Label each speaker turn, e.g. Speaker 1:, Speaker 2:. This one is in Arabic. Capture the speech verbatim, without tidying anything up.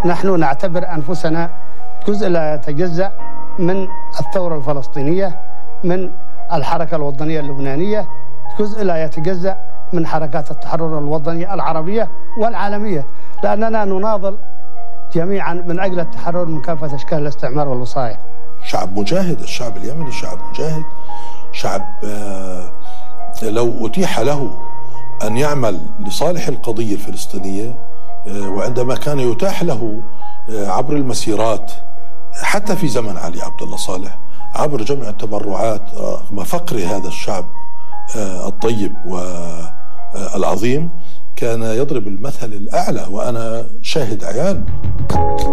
Speaker 1: نحن نعتبر أنفسنا جزء لا يتجزأ من الثورة الفلسطينية، من الحركة الوطنية اللبنانية، جزء لا يتجزأ من حركات التحرر الوطنية العربية والعالمية، لأننا نناضل جميعا من أجل التحرر من كافة أشكال الاستعمار والوصاية.
Speaker 2: شعب مجاهد، الشعب اليمني شعب مجاهد، شعب لو أتيح له أن يعمل لصالح القضية الفلسطينية، وعندما كان يتاح له عبر المسيرات حتى في زمن علي عبد الله صالح عبر جمع التبرعات مفقر هذا الشعب الطيب والعظيم، كان يضرب المثل الأعلى، وأنا شاهد عيان.